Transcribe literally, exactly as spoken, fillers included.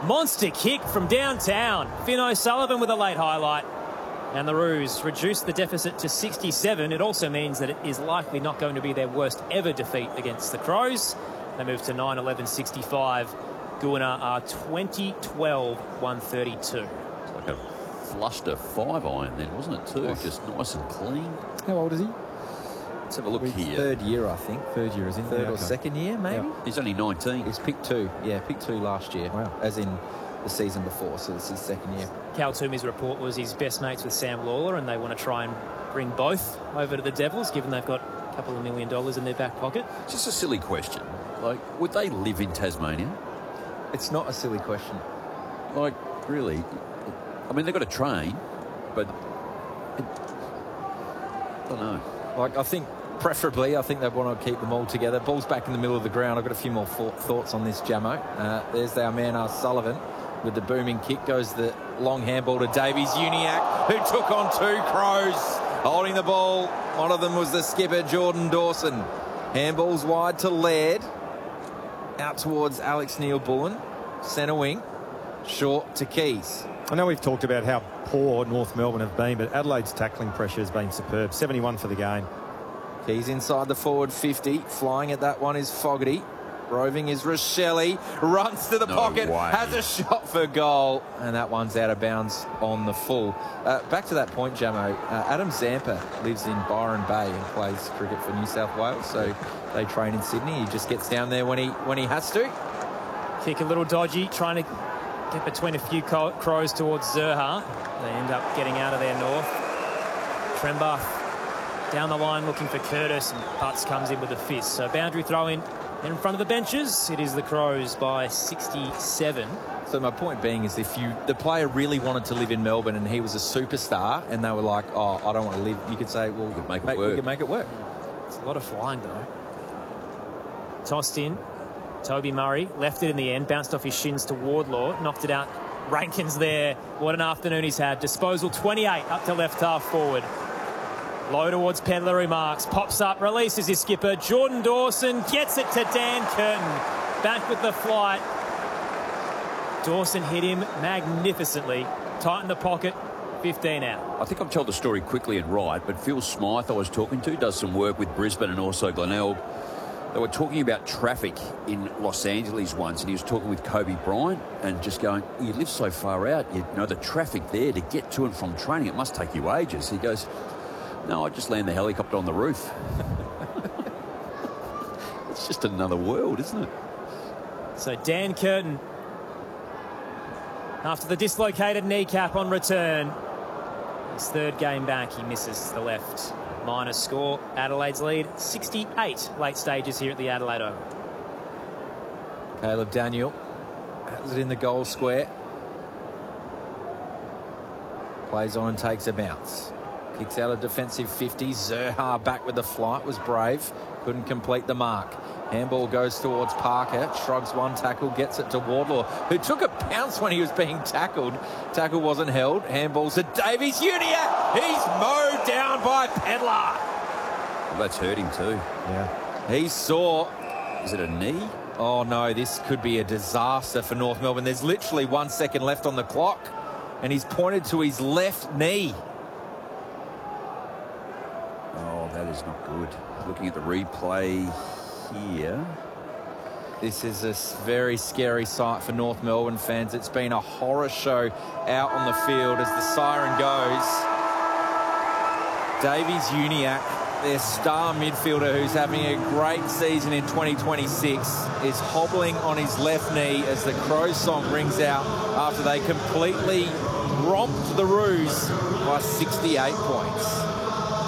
Monster kick from downtown. Finn O'Sullivan with a late highlight. And the Roos reduced the deficit to sixty-seven. It also means that it is likely not going to be their worst ever defeat against the Crows. They move to nine eleven sixty-five. Goona are twenty twelve one thirty-two. It's like a fluster five iron then, wasn't it, too? Nice. Just nice and clean. How old is he? Let's have a look here. Third year, I think. Third year is in Third yeah, or okay. second year, maybe? Yeah. He's only nineteen. He's picked two. Yeah, picked two last year. Wow. As in the season before, so this is his second year. Cal Toomey's report was he's best mates with Sam Lawler, and they want to try and bring both over to the Devils, given they've got a couple of million dollars in their back pocket. Just a silly question. Like, would they live in Tasmania? It's not a silly question. Like, really? I mean, they've got to train, but it, I don't know. Like, I think preferably, I think they want to keep them all together. Ball's back in the middle of the ground. I've got a few more thoughts on this, Jamo. Uh, there's our man, uh, Sullivan, with the booming kick. Goes the long handball to Davies Uniacke, who took on two Crows. Holding the ball. One of them was the skipper, Jordan Dawson. Handball's wide to Laird. Out towards Alex Neil-Bullen. Centre wing. Short to Keys. I know we've talked about how poor North Melbourne have been, but Adelaide's tackling pressure has been superb. seventy-one for the game. Keys inside the forward fifty. Flying at that one is Fogarty. Roving is Rochelle. Runs to the No pocket. way. Has a shot for goal. And that one's out of bounds on the full. Uh, back to that point, Jamo. Uh, Adam Zampa lives in Byron Bay and plays cricket for New South Wales. So they train in Sydney. He just gets down there when he when he has to. Kick a little dodgy, trying to get between a few Crows towards Zerha. They end up getting out of there north. Trembath down the line looking for Curtis, and Putz comes in with a fist. So boundary throw in. In front of the benches, it is the Crows by sixty-seven. So my point being is, if you the player really wanted to live in Melbourne and he was a superstar, and they were like, "Oh, I don't want to live," you could say, "Well, we could make it make, work." We could make it work." It's a lot of flying though. Tossed in. Toby Murray left it in the end, bounced off his shins to Wardlaw, knocked it out. Rankins there. What an afternoon he's had. Disposal twenty-eight up to left half forward. Low towards Pedler, who marks. Pops up, releases his skipper. Jordan Dawson gets it to Dan Curtin. Back with the flight. Dawson hit him magnificently. Tighten the pocket. fifteen out. I think I've told the story quickly and right, but Phil Smythe, I was talking to, does some work with Brisbane and also Glenelg. They were talking about traffic in Los Angeles once, and he was talking with Kobe Bryant and just going, you live so far out, you know, the traffic there to get to and from training, it must take you ages. He goes, no, I just land the helicopter on the roof. It's just another world, isn't it? So Dan Curtin, after the dislocated kneecap on return, his third game back, he misses the left. Minus score, Adelaide's lead, sixty-eight late stages here at the Adelaide Oval. Caleb Daniel has it in the goal square. Plays on and takes a bounce. Kicks out a defensive fifty. Zerha back with the flight, was brave. Couldn't complete the mark. Handball goes towards Parker. Shrugs one tackle, gets it to Wardlaw, who took a pounce when he was being tackled. Tackle wasn't held. Handballs to Davies Uniacke. He's mowed down by Pedler. Well, that's hurt him too. Yeah. He saw. Is it a knee? Oh, no, this could be a disaster for North Melbourne. There's literally one second left on the clock, and he's pointed to his left knee. Oh, that is not good. Looking at the replay here. This is a very scary sight for North Melbourne fans. It's been a horror show out on the field as the siren goes. Davies Uniacke, their star midfielder who's having a great season in twenty twenty-six, is hobbling on his left knee as the Crows song rings out after they completely romped the Roos by sixty-eight points.